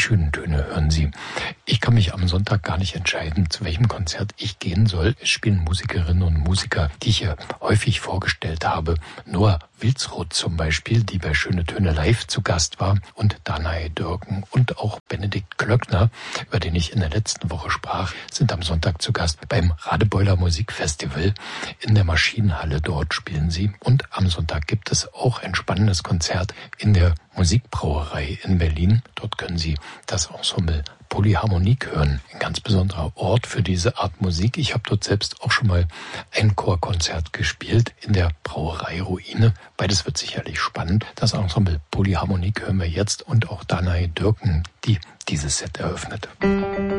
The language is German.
schönen Töne hören Sie. Ich kann mich am Sonntag gar nicht entscheiden, zu welchem Konzert ich gehen soll. Es spielen Musikerinnen und Musiker, die ich hier häufig vorgestellt habe. Noah Wilsroth zum Beispiel, die bei Schöne Töne live zu Gast war, und Danae Dürken und auch Benedikt Klöckner, über den ich in der letzten Woche sprach, sind am Sonntag zu Gast beim Radebeuler Musikfestival in der Maschinenhalle. Dort spielen sie. Und am Sonntag gibt es auch ein spannendes Konzert in der Musikbrauerei in Berlin. Dort können Sie das Ensemble Polyharmonik hören. Ein ganz besonderer Ort für diese Art Musik. Ich habe dort selbst auch schon mal ein Chorkonzert gespielt in der Brauerei Ruine. Beides wird sicherlich spannend. Das Ensemble Polyharmonik hören wir jetzt und auch Danae Dürken, die dieses Set eröffnet.